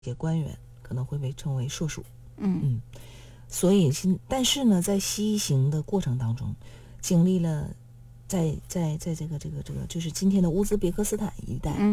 些官员可能会被称为硕鼠。所以但是呢，在西行的过程当中，经历了在这个就是今天的乌兹别克斯坦一带，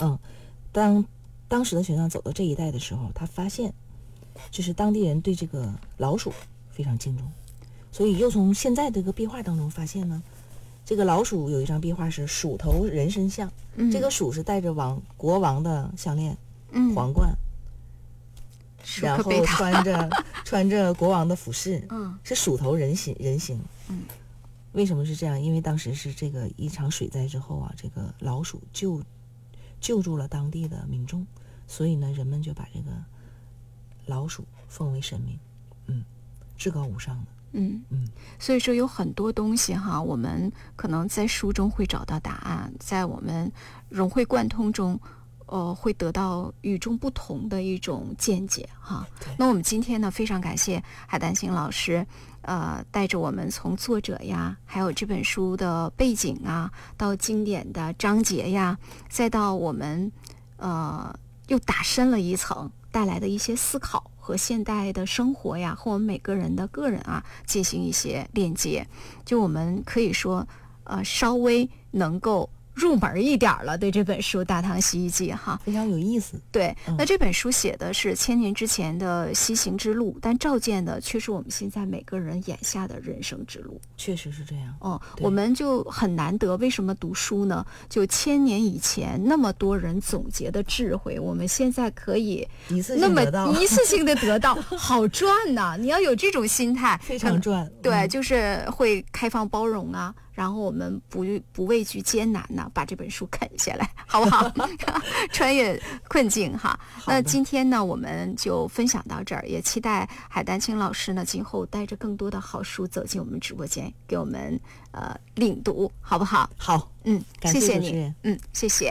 当时的玄奘走到这一带的时候，他发现就是当地人对这个老鼠非常敬重，所以又从现在这个壁画当中发现呢，这个老鼠有一张壁画是鼠头人身像，这个鼠是戴着国王的项链、皇冠，然后穿着国王的服饰，是鼠头人形。为什么是这样？因为当时是这个一场水灾之后啊，这个老鼠救助了当地的民众，所以呢，人们就把这个老鼠奉为神明，至高无上的。 所以说有很多东西哈，我们可能在书中会找到答案，在我们融会贯通中会得到与众不同的一种见解哈。那我们今天呢，非常感谢海丹青老师，带着我们从作者呀，还有这本书的背景啊，到经典的章节呀，再到我们又打深了一层，带来的一些思考和现代的生活呀，和我们每个人的个人啊进行一些链接，就我们可以说稍微能够入门一点了，对这本书《大唐西域记》哈， 非常有意思。 对，那这本书写的是1000年之前的西行之路，但照见的却是我们现在每个人眼下的人生之路。 确实是这样。 我们就很难得，为什么读书呢？就1000年以前那么多人总结的智慧，我们现在可以那么一次性的得到，好赚呐！你要有这种心态， 非常赚。 对，就是会开放包容啊。然后我们不畏惧艰难呢，把这本书啃下来，好不好？穿越困境哈。那今天呢，我们就分享到这儿，也期待海丹青老师呢，今后带着更多的好书走进我们直播间，给我们领读，好不好？ 好， 谢谢你，谢谢。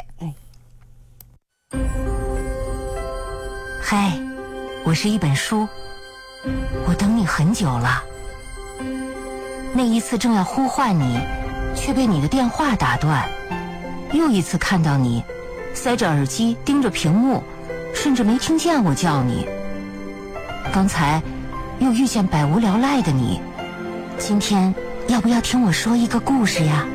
嗨，我是一本书，我等你很久了。那一次正要呼唤你，却被你的电话打断。又一次看到你塞着耳机盯着屏幕，甚至没听见我叫你。刚才又遇见百无聊赖的你，今天要不要听我说一个故事呀？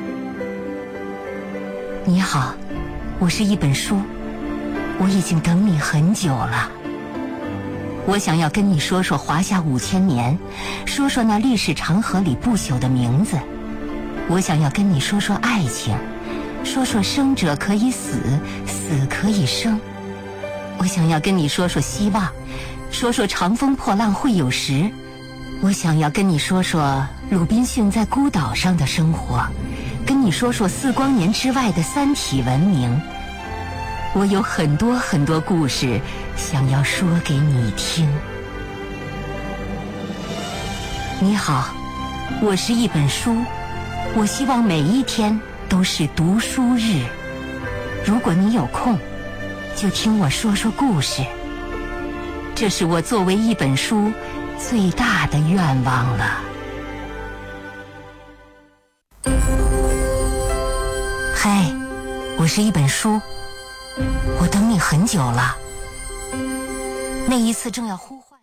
你好，我是一本书，我已经等你很久了。我想要跟你说说华夏5000年，说说那历史长河里不朽的名字。我想要跟你说说爱情，说说生者可以死，死可以生。我想要跟你说说希望，说说长风破浪会有时。我想要跟你说说鲁滨逊在孤岛上的生活，跟你说说4光年之外的3体文明。我有很多很多故事想要说给你听。你好，我是一本书，我希望每一天都是读书日。如果你有空，就听我说说故事。这是我作为一本书最大的愿望了。嗨，我是一本书，我等你很久了。那一次正要呼唤。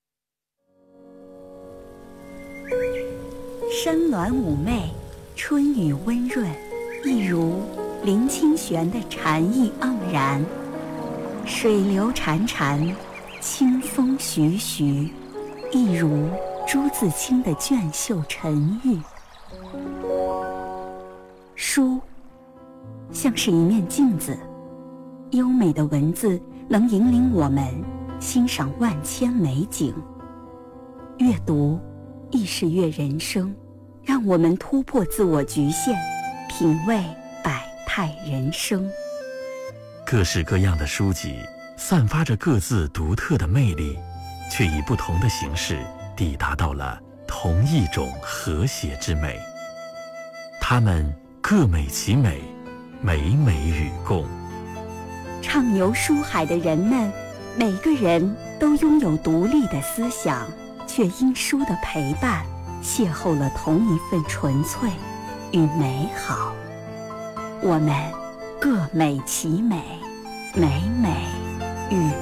山峦妩媚，春雨温润，一如林清玄的禅意盎然。水流潺潺，清风徐徐，一如朱自清的隽秀沉郁。书像是一面镜子，优美的文字能引领我们欣赏万千美景。阅读亦是阅人生，让我们突破自我局限，品味百态人生。 各式各样的书籍散发着各自独特的魅力，却以不同的形式抵达到了同一种和谐之美。它们各美其美，美美与共。 畅游书海的人们，每个人都拥有独立的思想，却因书的陪伴，邂逅了同一份纯粹与美好。我们各美其美，美美与